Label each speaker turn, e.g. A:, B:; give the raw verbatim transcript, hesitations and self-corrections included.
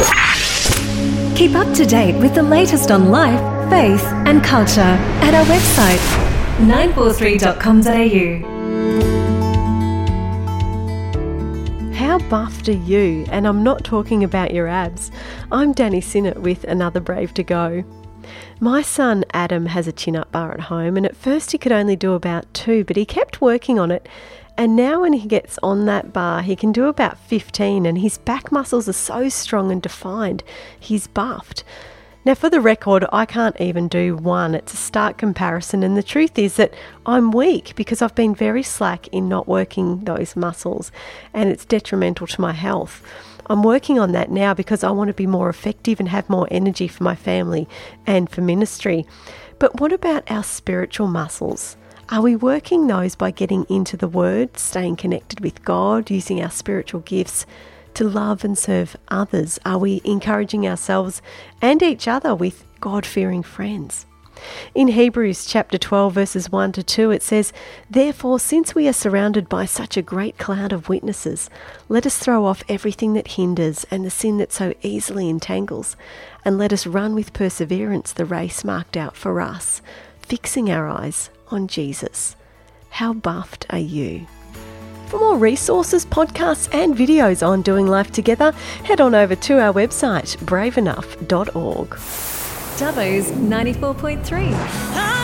A: Keep up to date with the latest on life, faith and culture at our website nine four three dot com dot a u.
B: How buffed are you? And I'm not talking about your abs. I'm Danny Sinnott with another Brave to Go. My son Adam has a chin-up bar at home, and at first he could only do about two, but he kept working on it. And now when he gets on that bar, he can do about fifteen, and his back muscles are so strong and defined. He's buffed. Now, for the record, I can't even do one. It's a stark comparison, and the truth is that I'm weak because I've been very slack in not working those muscles, and it's detrimental to my health. I'm working on that now because I want to be more effective and have more energy for my family and for ministry. But what about our spiritual muscles? Are we working those by getting into the Word, staying connected with God, using our spiritual gifts to love and serve others? Are we encouraging ourselves and each other with God-fearing friends? In Hebrews chapter twelve, verses one to two, it says, "Therefore, since we are surrounded by such a great cloud of witnesses, let us throw off everything that hinders and the sin that so easily entangles, and let us run with perseverance the race marked out for us, fixing our eyes on Jesus." How buffed are you? For more resources, podcasts and videos on doing life together, head on over to our website, brave enough dot org.
A: Dubbo's ninety-four point three.